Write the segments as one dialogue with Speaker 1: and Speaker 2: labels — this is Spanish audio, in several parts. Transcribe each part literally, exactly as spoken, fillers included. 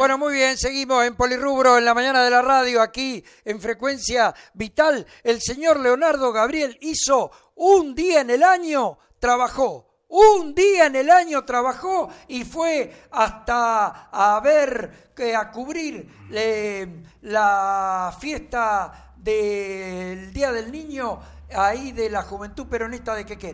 Speaker 1: Bueno, muy bien, seguimos en Polirrubro en la mañana de la radio, aquí en Frecuencia Vital. El señor Leonardo Gabriel hizo un día en el año, trabajó. Un día en el año trabajó y fue hasta a ver, eh, a cubrir eh, la fiesta del Día del Niño ahí de la Juventud Peronista de Quequén.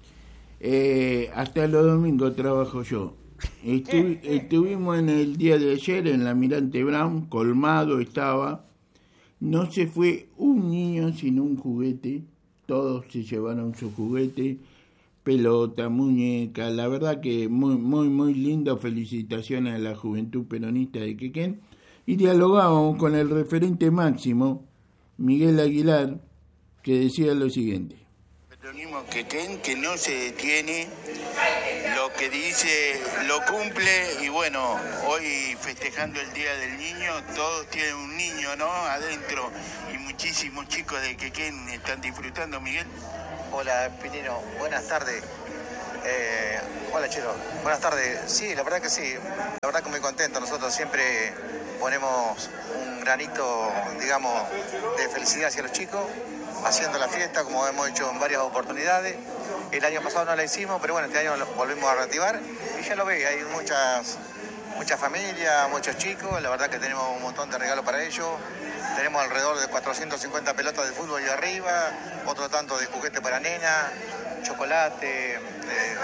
Speaker 2: Eh, hasta los domingos trabajo yo. Estu- estuvimos en el día de ayer en la Almirante Brown, colmado estaba. No se fue un niño sin un juguete, todos se llevaron su juguete. Pelota, muñeca, la verdad que muy, muy, muy lindo. Felicitaciones a la Juventud Peronista de Quequén. Y dialogábamos con el referente máximo, Miguel Aguilar, que decía lo siguiente.
Speaker 3: Peronismo Quequén, que no se detiene, lo que dice lo cumple, y bueno, hoy festejando el Día del Niño, todos tienen un niño, ¿no?, adentro, y muchísimos chicos de Quequén están disfrutando. Miguel.
Speaker 4: Hola, Pinino, buenas tardes. Eh, hola, Chelo, buenas tardes. Sí, la verdad que sí, la verdad que muy contento. Nosotros siempre ponemos un granito, digamos, de felicidad hacia los chicos, haciendo la fiesta como hemos hecho en varias oportunidades. El año pasado no la hicimos, pero bueno, este año lo volvimos a reactivar y ya lo ve, hay muchas, muchas familias, muchos chicos. La verdad que tenemos un montón de regalos para ellos. Tenemos alrededor de cuatrocientas cincuenta pelotas de fútbol ahí arriba, otro tanto de juguete para nena, chocolate, eh,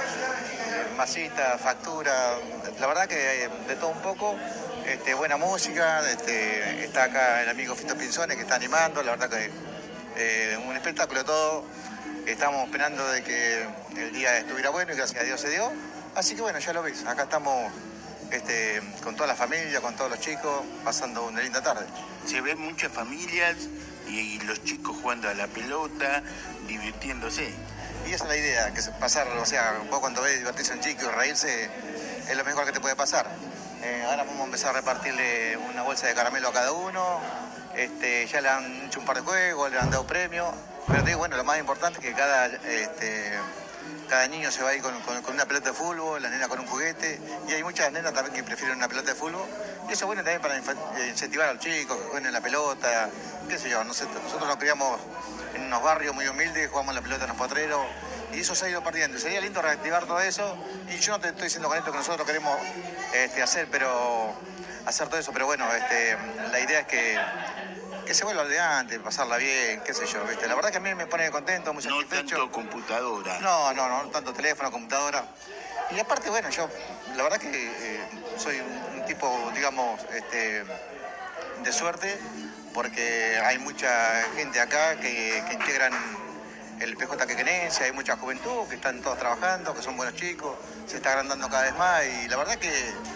Speaker 4: masita, factura. La verdad que de todo un poco, este, buena música. Este, está acá el amigo Fito Pinzones que está animando. La verdad que eh, un espectáculo todo. Estamos esperando de que el día estuviera bueno y gracias a Dios se dio. Así que bueno, ya lo ves, acá estamos este, con toda la familia, con todos los chicos, pasando una linda tarde.
Speaker 3: Se ven muchas familias y los chicos jugando a la pelota, divirtiéndose.
Speaker 4: Y esa es la idea, que es pasar, o sea, vos cuando ves divertirse a un chico y reírse, es lo mejor que te puede pasar. Eh, ahora vamos a empezar a repartirle una bolsa de caramelo a cada uno. Este, ya le han hecho un par de juegos, le han dado premios. Pero te digo, bueno, lo más importante es que cada, este, cada niño se va a ir con, con, con una pelota de fútbol, la nena con un juguete. Y hay muchas nenas también que prefieren una pelota de fútbol. Y eso es bueno también para incentivar a los chicos que jueguen la pelota, qué sé yo. Nosotros, nosotros nos criamos en unos barrios muy humildes, jugamos la pelota en los potreros. Y eso se ha ido perdiendo. Sería lindo reactivar todo eso. Y yo no te estoy diciendo con esto que nosotros queremos este, hacer, pero hacer todo eso. Pero bueno, este, la idea es que que se vuelva de antes, pasarla bien, qué sé yo, ¿viste? La verdad que a mí me pone contento, muy satisfecho.
Speaker 3: No tanto computadora.
Speaker 4: No, no, no, no tanto teléfono, computadora. Y aparte, bueno, yo, la verdad que eh, soy un, un tipo, digamos, este, de suerte, porque hay mucha gente acá que, que integran el P J Quequenense, hay mucha juventud que están todos trabajando, que son buenos chicos, se está agrandando cada vez más y la verdad que,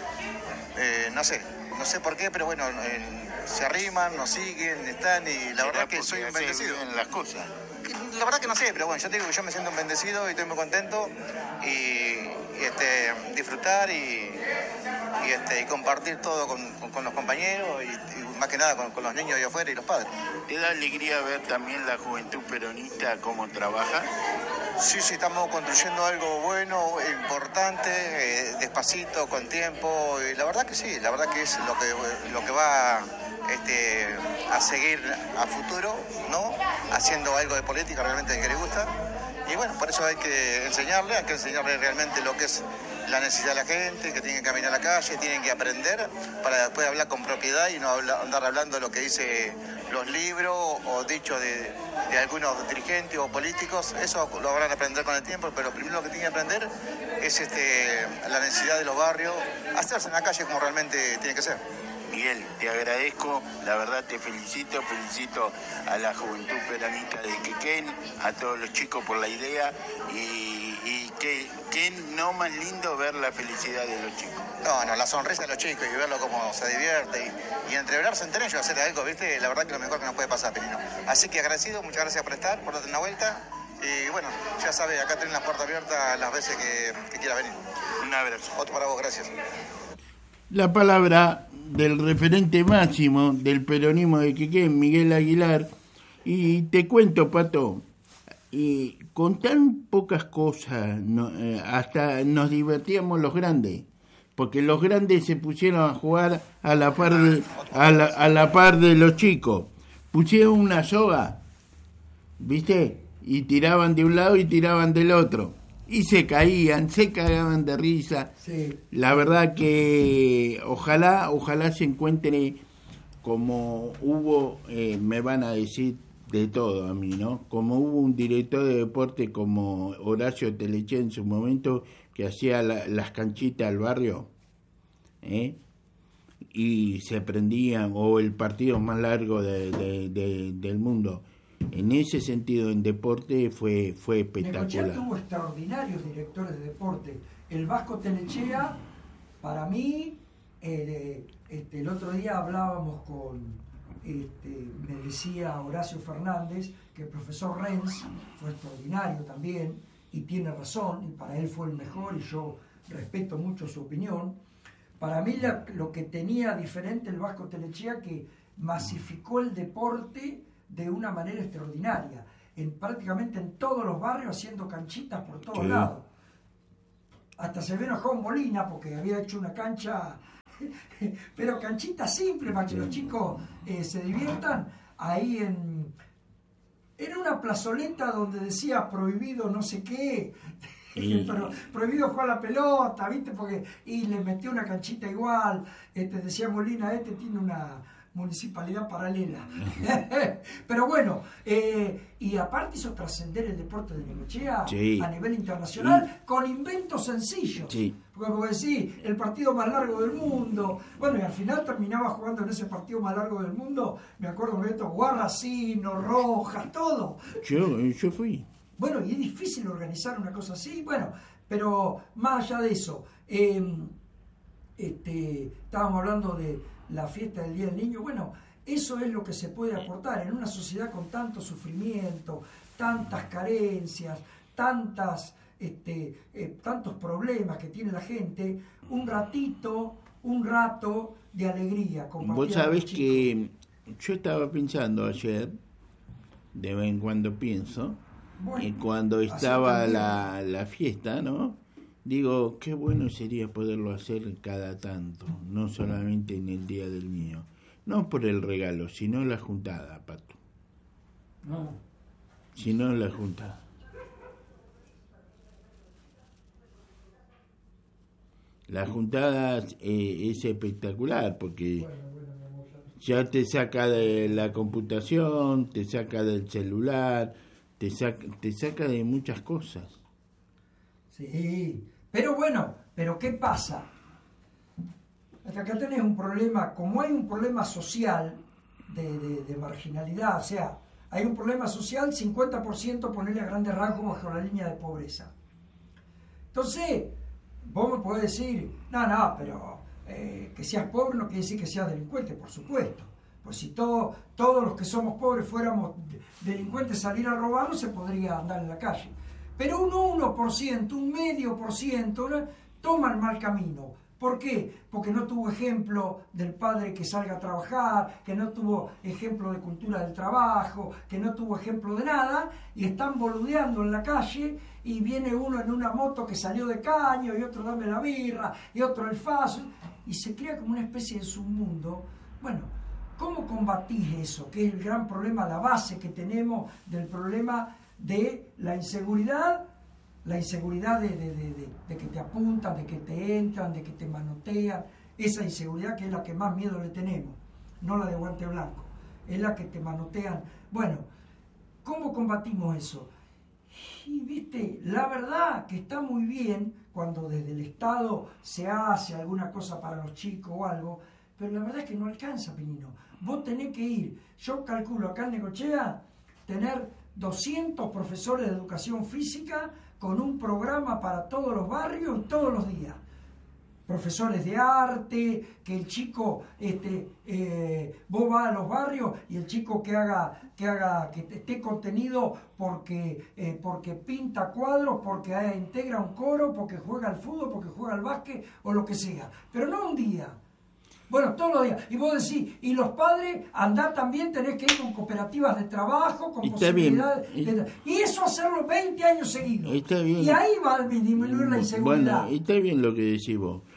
Speaker 4: eh, no sé, no sé por qué, pero bueno, en, se arriman, nos siguen, están y la verdad que soy un bendecido.
Speaker 3: En las cosas.
Speaker 4: La verdad que no sé, pero bueno, yo te digo que yo me siento un bendecido y estoy muy contento y, y este, disfrutar y, y, este, y compartir todo con, con, con los compañeros y, y más que nada con, con los niños de afuera y los padres.
Speaker 3: ¿Te da alegría ver también la Juventud Peronista cómo trabaja?
Speaker 4: Sí, sí, estamos construyendo algo bueno, importante, eh, despacito, con tiempo y la verdad que sí, la verdad que es lo que, lo que va este, a seguir a futuro, ¿no? Haciendo algo de política realmente que le gusta. Y bueno, por eso hay que enseñarle, hay que enseñarle realmente lo que es la necesidad de la gente, que tienen que caminar a la calle, tienen que aprender para después hablar con propiedad y no hablar, andar hablando de lo que dice los libros o dichos de, de algunos dirigentes o políticos. Eso lo van a aprender con el tiempo, pero primero lo que tienen que aprender es este, la necesidad de los barrios, hacerse en la calle como realmente tiene que ser.
Speaker 3: Miguel, te agradezco, la verdad te felicito, felicito a la Juventud Peronista de Quequén, a todos los chicos por la idea y, y que, que no más lindo ver la felicidad de los chicos.
Speaker 4: No, no, la sonrisa de los chicos y verlo cómo se divierte y, y entreverarse entre ellos, hacer algo, ¿viste? La verdad que lo mejor que nos puede pasar, Pinino. Así que agradecido, muchas gracias por estar, por darte una vuelta y bueno, ya sabes, acá tenés la puerta abierta las veces que, que quiera venir.
Speaker 3: Un abrazo.
Speaker 4: Otro para vos, gracias.
Speaker 2: La palabra del referente máximo del peronismo de Quequén, Miguel Aguilar, y te cuento, Pato, y con tan pocas cosas, no, eh, hasta nos divertíamos los grandes, porque los grandes se pusieron a jugar a la par de, a la, a la par de los chicos. Pusieron una soga, ¿viste? Y tiraban de un lado y tiraban del otro. Y se caían, se cagaban de risa.
Speaker 1: Sí.
Speaker 2: La verdad que ojalá, ojalá se encuentre como hubo, eh, me van a decir de todo a mí, ¿no? Como hubo un director de deporte como Horacio Teleché en su momento, que hacía la, las canchitas al barrio, ¿eh? Y se prendían, o el partido más largo de, de, de, del mundo. En ese sentido, en deporte fue fue espectacular.
Speaker 1: Necochea tuvo extraordinarios directores de deporte. El Vasco Telechea, para mí, eh, este, el otro día hablábamos con, este, me decía Horacio Fernández, que el profesor Renz fue extraordinario también, y tiene razón, y para él fue el mejor, y yo respeto mucho su opinión. Para mí la, lo que tenía diferente el Vasco Telechea, que masificó el deporte de una manera extraordinaria, en prácticamente en todos los barrios, haciendo canchitas por todos sí. lados. Hasta se ve enojado Molina porque había hecho una cancha, pero canchita simple para que sí. los chicos eh, se diviertan, ahí en, en una plazoleta donde decía prohibido no sé qué, sí. pero prohibido jugar la pelota, ¿viste? Porque, y le metió una canchita igual, este, decía Molina, este tiene una municipalidad paralela. Pero bueno, eh, y aparte hizo trascender el deporte de Necochea sí. a nivel internacional sí. con inventos sencillos. Sí. Porque, porque decís, el partido más largo del mundo. Bueno, y al final terminaba jugando en ese partido más largo del mundo. Me acuerdo de esto, Guarracino, Rojas, todo.
Speaker 2: Yo, yo fui.
Speaker 1: Bueno, y es difícil organizar una cosa así. Bueno, pero más allá de eso, eh, este, estábamos hablando de la fiesta del Día del Niño. Bueno, eso es lo que se puede aportar en una sociedad con tanto sufrimiento, tantas carencias, tantas, este, eh, tantos problemas que tiene la gente, un ratito, un rato de alegría.
Speaker 2: Vos sabés que yo estaba pensando ayer, de vez en cuando pienso, bueno, y cuando estaba la, la fiesta, ¿no? Digo, qué bueno sería poderlo hacer cada tanto, no solamente en el Día del Niño. No por el regalo, sino la juntada, Pato. No. Sino la juntada. La juntada eh, es espectacular porque ya te saca de la computación, te saca del celular, te saca, te saca de muchas cosas.
Speaker 1: Sí, pero bueno, pero ¿qué pasa? Acá tenés un problema, como hay un problema social de, de, de marginalidad, o sea, hay un problema social, cincuenta por ciento ponerle a grandes rasgos bajo la línea de pobreza. Entonces, vos me podés decir, no, no, pero eh, que seas pobre no quiere decir que seas delincuente, por supuesto. Pues si todo, todos los que somos pobres fuéramos delincuentes, salir a robar, no se podría andar en la calle. Pero un uno por ciento, un medio por ciento, ¿no?, toma el mal camino. ¿Por qué? Porque no tuvo ejemplo del padre que salga a trabajar, que no tuvo ejemplo de cultura del trabajo, que no tuvo ejemplo de nada, y están boludeando en la calle, y viene uno en una moto que salió de caño, y otro dame la birra, y otro el faso, y se crea como una especie de submundo. Bueno, ¿cómo combatís eso? Que es el gran problema, la base que tenemos del problema de la inseguridad, la inseguridad de, de, de, de, de que te apuntan, de que te entran, de que te manotean, esa inseguridad que es la que más miedo le tenemos, no la de guante blanco, es la que te manotean. Bueno, ¿cómo combatimos eso? Y viste, la verdad que está muy bien cuando desde el Estado se hace alguna cosa para los chicos o algo, pero la verdad es que no alcanza, Pinino. Vos tenés que ir, yo calculo acá en Necochea, tener doscientos profesores de educación física con un programa para todos los barrios todos los días. Profesores de arte, que el chico, este, eh, vos vas a los barrios y el chico que haga, que haga, que esté contenido porque, eh, porque pinta cuadros, porque eh, integra un coro, porque juega al fútbol, porque juega al básquet o lo que sea. Pero no un día. Bueno, todos los días. Y vos decís, y los padres, andar también, tenés que ir con cooperativas de trabajo, con
Speaker 2: está
Speaker 1: posibilidades.
Speaker 2: Bien.
Speaker 1: De, y eso hacerlo veinte años seguidos.
Speaker 2: Está bien.
Speaker 1: Y ahí va a disminuir la inseguridad.
Speaker 2: Bueno, está bien lo que decís vos.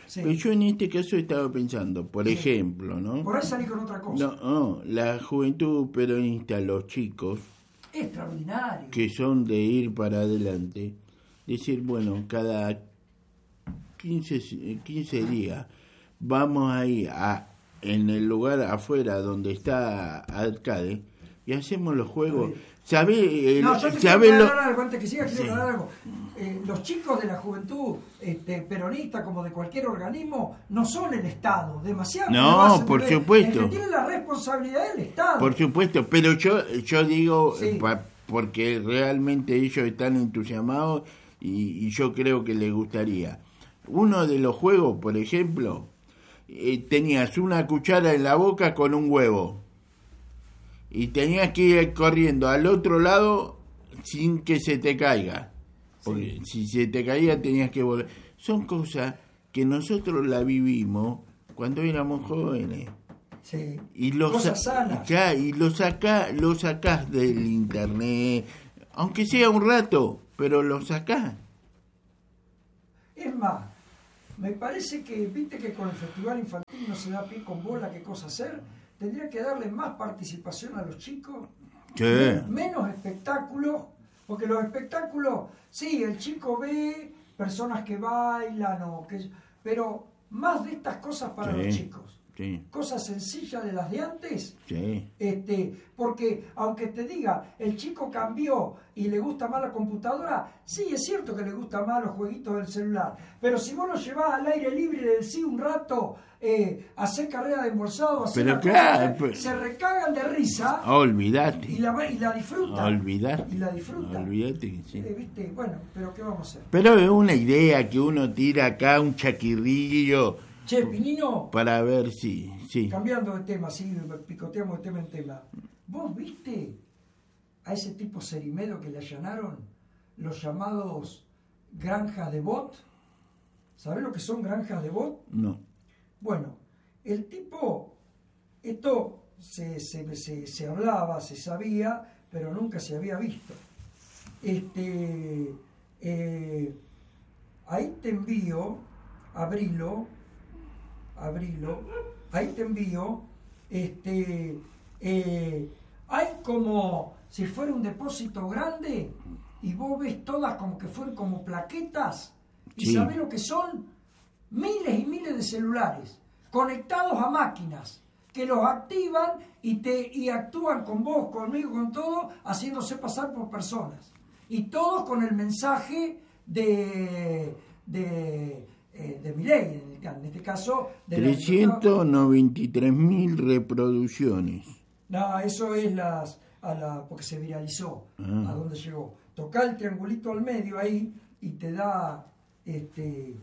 Speaker 1: Sí.
Speaker 2: Pero yo en este caso estaba pensando, por
Speaker 1: Sí.
Speaker 2: ejemplo, ¿no?
Speaker 1: Por ahí salí con otra cosa.
Speaker 2: No, no, la juventud peronista, los chicos,
Speaker 1: Extraordinario.
Speaker 2: que son de ir para adelante, decir, bueno, cada quince, quince días vamos ahí a, en el lugar afuera donde está Arcade y hacemos los juegos. ¿Sabés? El,
Speaker 1: No, yo te
Speaker 2: ¿sabe
Speaker 1: quiero
Speaker 2: lo...
Speaker 1: aclarar algo, antes que siga, quiero
Speaker 2: Sí.
Speaker 1: aclarar algo. Eh, los chicos de la juventud este, peronista, como de cualquier organismo, no son el Estado, demasiado.
Speaker 2: No,
Speaker 1: lo hacen,
Speaker 2: por
Speaker 1: porque
Speaker 2: supuesto.
Speaker 1: El que tiene la responsabilidad del Estado.
Speaker 2: Por supuesto, pero yo yo digo,
Speaker 1: Sí.
Speaker 2: pa- porque realmente ellos están entusiasmados y, y yo creo que les gustaría. Uno de los juegos, por ejemplo, eh, tenías una cuchara en la boca con un huevo y tenías que ir corriendo al otro lado sin que se te caiga, porque si se te caía tenías que volver. Son cosas que nosotros la vivimos cuando éramos jóvenes.
Speaker 1: Sí.
Speaker 2: Y lo
Speaker 1: Cosas
Speaker 2: sa-
Speaker 1: sanas.
Speaker 2: ya, y lo saca, lo sacás del internet, aunque sea un rato, pero lo sacás.
Speaker 1: Es más, me parece que, viste que con el Festival Infantil no se da pie con bola qué cosa hacer, tendría que darle más participación a los chicos,
Speaker 2: Sí.
Speaker 1: menos espectáculos, porque los espectáculos, sí, el chico ve personas que bailan, o que, pero más de estas cosas para
Speaker 2: Sí.
Speaker 1: los chicos.
Speaker 2: Sí,
Speaker 1: Cosas sencillas de las de antes,
Speaker 2: sí.
Speaker 1: este, porque aunque te diga el chico cambió y le gusta más la computadora, sí es cierto que le gusta más los jueguitos del celular, pero si vos lo llevás al aire libre y le decís un rato eh, hacer carrera de embolsado, hacer
Speaker 2: Pero
Speaker 1: la
Speaker 2: claro,
Speaker 1: cosa,
Speaker 2: pues-
Speaker 1: se recagan de risa
Speaker 2: Olvídate.
Speaker 1: y la, y la disfrutan.
Speaker 2: Olvídate.
Speaker 1: Y la disfrutan.
Speaker 2: Olvídate que sí.
Speaker 1: Eh, ¿viste? Bueno, pero ¿qué vamos a hacer?
Speaker 2: Pero es una idea que uno tira acá, un chaquirrillo,
Speaker 1: Che, Pinino,
Speaker 2: para ver si... Sí.
Speaker 1: cambiando de tema, sí, picoteamos de tema en tema. ¿Vos viste a ese tipo Cerimedo que le allanaron los llamados granjas de bot? ¿Sabés lo que son granjas de bot?
Speaker 2: No.
Speaker 1: Bueno, el tipo, esto se, se, se, se hablaba, se sabía, pero nunca se había visto. Este, eh, ahí te envío, abrilo, abrilo, ahí te envío, este, eh, hay como si fuera un depósito grande y vos ves todas como que fueran como plaquetas y
Speaker 2: Sí.
Speaker 1: sabés lo que son miles y miles de celulares conectados a máquinas que los activan y te y actúan con vos, conmigo, con todo, haciéndose pasar por personas y todos con el mensaje de de eh, de Milei, en, el- en este caso de la-
Speaker 2: trescientas noventa y tres mil reproducciones.
Speaker 1: No, eso es las a la porque se viralizó.
Speaker 2: Ah.
Speaker 1: ¿A dónde llegó? Tocá el triangulito al medio ahí y te da este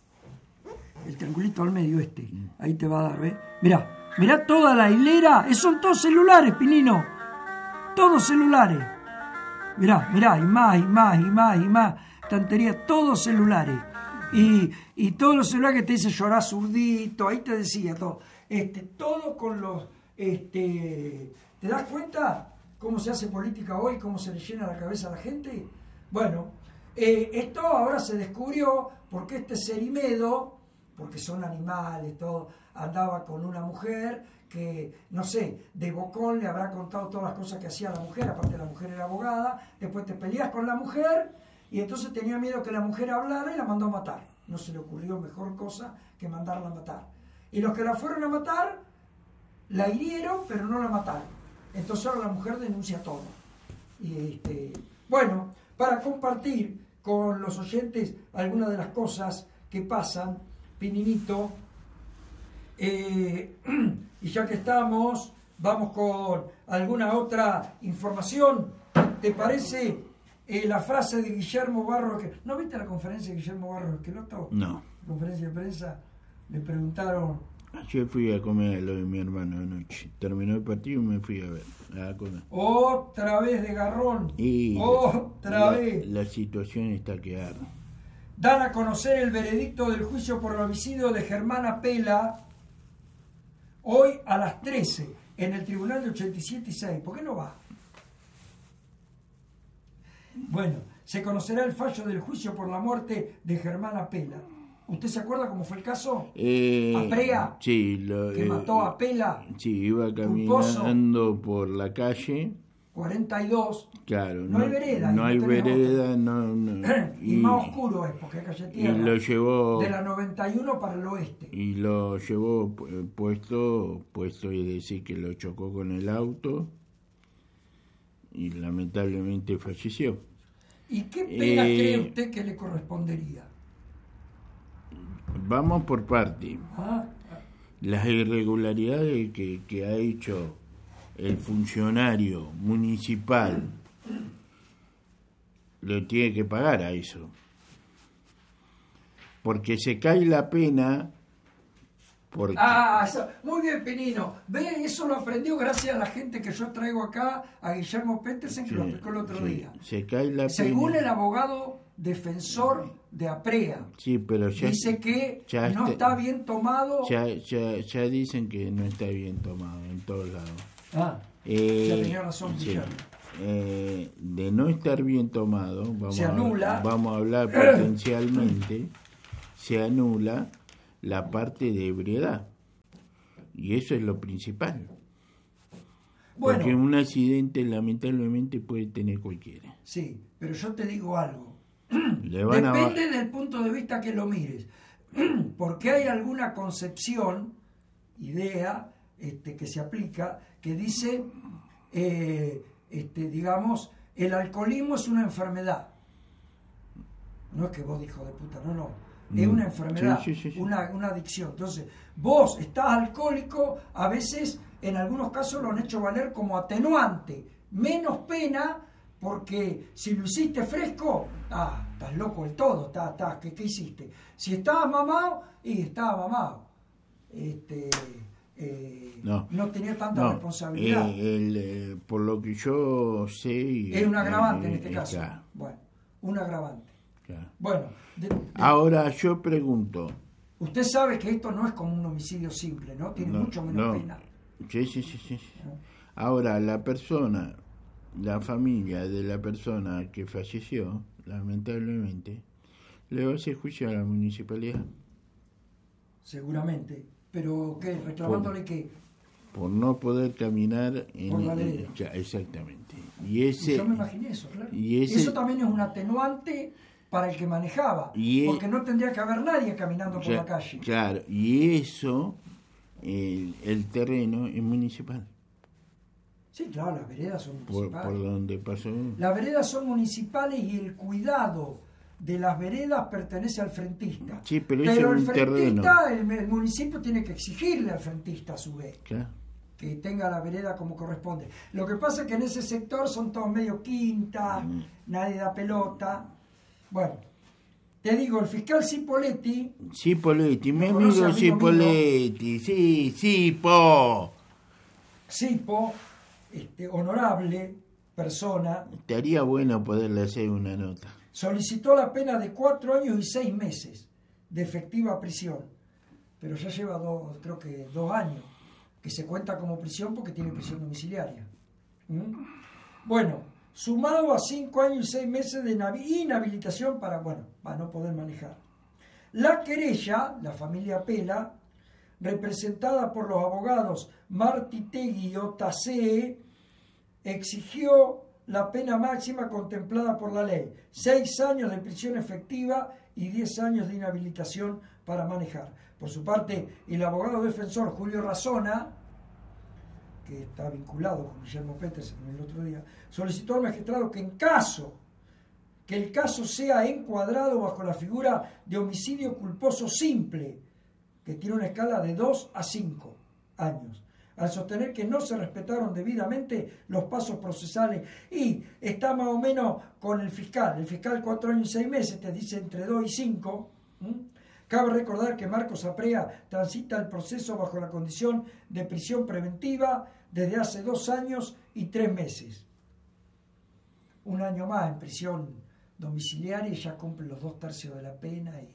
Speaker 1: el triangulito al medio este. Ahí te va a dar, ¿ves? Mirá, mirá toda la hilera, esos son todos celulares, Pinino. Todos celulares. Mirá, mirá, y más, y más, y más, y más. Estantería, todos celulares. Y, y todos los celulares que te dicen llorar zurdito, ahí te decía todo. Este, todo con los este, ¿te das cuenta cómo se hace política hoy, cómo se le llena la cabeza a la gente? Bueno, eh, esto ahora se descubrió porque este Cerimedo, porque son animales, todo, andaba con una mujer que, no sé, de bocón le habrá contado todas las cosas que hacía la mujer, aparte la mujer era abogada, después te peleas con la mujer y entonces tenía miedo que la mujer hablara y la mandó a matar. No se le ocurrió mejor cosa que mandarla a matar. Y los que la fueron a matar, la hirieron, pero no la mataron. Entonces ahora la mujer denuncia todo. Y este, bueno, para compartir con los oyentes algunas de las cosas que pasan, Pininito, eh, y ya que estamos, vamos con alguna otra información. ¿Te parece eh, la frase de Guillermo Barros? Que, ¿no viste la conferencia de Guillermo Barros Esqueloto?
Speaker 2: No.
Speaker 1: Conferencia de prensa, le preguntaron.
Speaker 2: Yo fui a comer a lo de mi hermano anoche. Terminó el partido y me fui a ver, a comer.
Speaker 1: Otra vez de garrón.
Speaker 2: Y
Speaker 1: Otra
Speaker 2: la,
Speaker 1: vez.
Speaker 2: la situación está que arde.
Speaker 1: Dan a conocer el veredicto del juicio por homicidio de Germana Pela hoy a las trece en el tribunal de ochenta y siete y seis. ¿Por qué no va? Bueno, se conocerá el fallo del juicio por la muerte de Germana Pela. ¿Usted se acuerda cómo fue el caso?
Speaker 2: Eh,
Speaker 1: Aprea,
Speaker 2: sí, lo,
Speaker 1: que
Speaker 2: eh,
Speaker 1: mató a Pela.
Speaker 2: Sí, iba
Speaker 1: Culposo.
Speaker 2: caminando por la calle.
Speaker 1: cuarenta y dos.
Speaker 2: Claro,
Speaker 1: No hay vereda,
Speaker 2: No
Speaker 1: y
Speaker 2: hay
Speaker 1: no tenés
Speaker 2: vereda, no, no.
Speaker 1: Y, más oscuro es, porque hay calle
Speaker 2: y
Speaker 1: tierra.
Speaker 2: lo llevó
Speaker 1: De la noventa y uno para el oeste.
Speaker 2: y lo llevó pu- puesto, puesto es decir que lo chocó con el auto y lamentablemente falleció.
Speaker 1: ¿Y qué pena
Speaker 2: Eh,
Speaker 1: cree usted que le correspondería?
Speaker 2: Vamos por parte.
Speaker 1: Ah,
Speaker 2: Las irregularidades que, que ha hecho el funcionario municipal lo tiene que pagar a eso. Porque se cae la pena. Porque,
Speaker 1: Ah, eso- muy bien, Pinino. Ve, eso lo aprendió gracias a la gente que yo traigo acá, a Guillermo Petersen, que
Speaker 2: sí,
Speaker 1: lo explicó el otro
Speaker 2: sí,
Speaker 1: día.
Speaker 2: se cae la
Speaker 1: Según
Speaker 2: pena.
Speaker 1: el abogado defensor de Aprea,
Speaker 2: Sí, pero ya,
Speaker 1: dice que
Speaker 2: ya
Speaker 1: no
Speaker 2: está-
Speaker 1: está bien tomado.
Speaker 2: ya, ya, ya dicen que no está bien tomado en todos lados.
Speaker 1: Ah,
Speaker 2: Eh,
Speaker 1: ya tenía razón,
Speaker 2: sí.
Speaker 1: Guillermo.
Speaker 2: Eh, de no estar bien tomado, vamos,
Speaker 1: Se anula.
Speaker 2: A, vamos a hablar potencialmente, se anula la parte de ebriedad. Y eso es lo principal.
Speaker 1: Bueno,
Speaker 2: Porque un accidente lamentablemente puede tener cualquiera.
Speaker 1: sí, pero yo te digo algo.
Speaker 2: Le van a-
Speaker 1: Depende del punto de vista que lo mires. Porque hay alguna concepción, idea, este, que se aplica, que dice, eh, este, digamos, el alcoholismo es una enfermedad. No es que vos, hijo de puta, no, no. Es
Speaker 2: Mm.
Speaker 1: una enfermedad,
Speaker 2: Sí, sí, sí, sí.
Speaker 1: Una, una adicción. Entonces, vos estás alcohólico, a veces, en algunos casos lo han hecho valer como atenuante. Menos pena, porque si lo hiciste fresco, ah, estás loco del todo, estás, estás, ¿qué, qué hiciste? Si estabas mamado, y estabas mamado. Este, eh,
Speaker 2: No.
Speaker 1: no tenía tanta
Speaker 2: No,
Speaker 1: responsabilidad.
Speaker 2: eh, el, eh, por lo que yo sé... y-
Speaker 1: es un agravante
Speaker 2: eh,
Speaker 1: en este
Speaker 2: eh,
Speaker 1: caso.
Speaker 2: claro,
Speaker 1: Bueno, un agravante.
Speaker 2: claro.
Speaker 1: Bueno, de- de-
Speaker 2: Ahora yo pregunto...
Speaker 1: usted sabe que esto no es como un homicidio simple, ¿no? Tiene
Speaker 2: No,
Speaker 1: mucho menos
Speaker 2: no.
Speaker 1: pena.
Speaker 2: Sí, sí, sí, sí. Ahora, la persona, la familia de la persona que falleció, lamentablemente, le va a hacer juicio a la municipalidad
Speaker 1: Seguramente. Pero, ¿qué? ¿Reclamándole qué?
Speaker 2: por no poder caminar en...
Speaker 1: Por la vereda.
Speaker 2: Ya, exactamente. Y
Speaker 1: Y
Speaker 2: ese...
Speaker 1: yo me imaginé eso, claro.
Speaker 2: y ese-
Speaker 1: Eso también es un atenuante para el que manejaba.
Speaker 2: Y e-
Speaker 1: porque no tendría que haber nadie caminando por
Speaker 2: ya-
Speaker 1: la calle.
Speaker 2: Claro, y eso, el, el terreno es municipal,
Speaker 1: Sí, claro, las veredas son
Speaker 2: por,
Speaker 1: municipales.
Speaker 2: por donde pasó...
Speaker 1: Las veredas son municipales y el cuidado de las veredas pertenece al frentista.
Speaker 2: Sí, pero eso es
Speaker 1: el
Speaker 2: un
Speaker 1: frentista, el, el municipio tiene que exigirle al frentista a su vez
Speaker 2: Claro.
Speaker 1: que tenga la vereda como corresponde. Lo que pasa es que en ese sector son todos medio quinta,
Speaker 2: Mm.
Speaker 1: nadie da pelota. Bueno, te digo, el fiscal Cipoletti,
Speaker 2: Cipoletti, mi
Speaker 1: ¿Lo conoce,
Speaker 2: amigo
Speaker 1: amigo
Speaker 2: Cipoletti, sí, Cipo.
Speaker 1: Cipo, este, honorable persona,
Speaker 2: Estaría bueno poderle hacer una nota.
Speaker 1: solicitó la pena de cuatro años y seis meses de efectiva prisión, pero ya lleva dos, creo que dos años, que se cuenta como prisión porque tiene prisión domiciliaria. ¿Mm? Bueno, sumado a cinco años y seis meses de inabi- inhabilitación para, bueno, para no poder manejar. La querella, la familia Pela, representada por los abogados Martitegui y Otacé, exigió la pena máxima contemplada por la ley, seis años de prisión efectiva y diez años de inhabilitación para manejar. Por su parte, el abogado defensor Julio Razona, que está vinculado con Guillermo Petersen el otro día, solicitó al magistrado que en caso que el caso sea encuadrado bajo la figura de homicidio culposo simple, que tiene una escala de dos a cinco años, al sostener que no se respetaron debidamente los pasos procesales. Y está más o menos con el fiscal, el fiscal cuatro años y seis meses, te dice entre dos y cinco. ¿Mm? Cabe recordar que Marcos Aprea transita el proceso bajo la condición de prisión preventiva desde hace dos años y tres meses. Un año más en prisión domiciliaria y ya cumple los dos tercios de la pena y,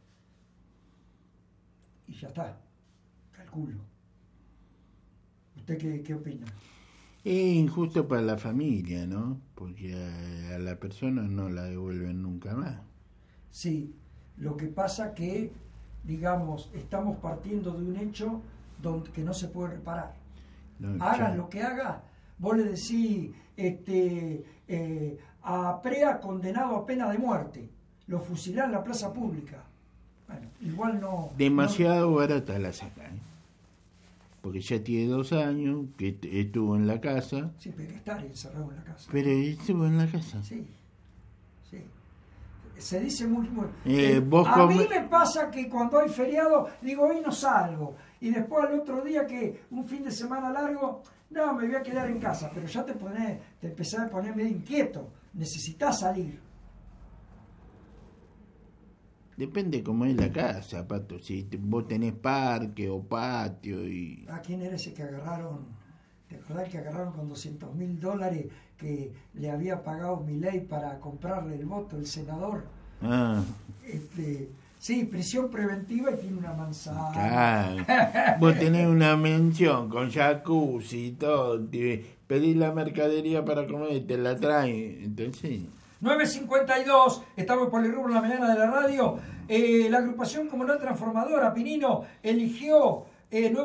Speaker 1: y ya está, calculo. ¿Usted qué, qué opina?
Speaker 2: Es injusto para la familia, ¿no? Porque a, a la persona no la devuelven nunca más.
Speaker 1: Sí, lo que pasa que digamos, estamos partiendo de un hecho donde, que no se puede reparar.
Speaker 2: No,
Speaker 1: Hagan
Speaker 2: ya.
Speaker 1: lo que haga, vos le decís este, eh, a Prea condenado a pena de muerte, lo fusilán en la plaza pública. Bueno, igual no...
Speaker 2: Demasiado no... barata la saca, ¿eh? Porque ya tiene dos años que estuvo en la casa.
Speaker 1: Sí, pero hay que estar encerrado en la casa.
Speaker 2: Pero estuvo en la casa.
Speaker 1: Sí, sí. Se dice muy... muy
Speaker 2: eh,
Speaker 1: eh,
Speaker 2: vos
Speaker 1: a
Speaker 2: com...
Speaker 1: mí me pasa que cuando hay feriado, digo, hoy no salgo. Y después al otro día que un fin de semana largo, no, me voy a quedar en casa. Pero ya te ponés, te empezás a poner medio inquieto. Necesitas salir.
Speaker 2: Depende cómo es la casa, Pato. Si vos tenés parque o patio y...
Speaker 1: ¿A quién era ese que agarraron? ¿Te acordás que agarraron con doscientos mil dólares que le había pagado Milei para comprarle el voto, el senador?
Speaker 2: Ah.
Speaker 1: Este, sí, prisión preventiva y tiene una manzana.
Speaker 2: Claro. Vos tenés una mansión con jacuzzi y todo. Pedís la mercadería para comer y te la traen. Entonces...
Speaker 1: nueve cincuenta y dos, estamos por el rubro en la mañana de la radio. Eh, la agrupación comunal transformadora Pinino eligió... Eh,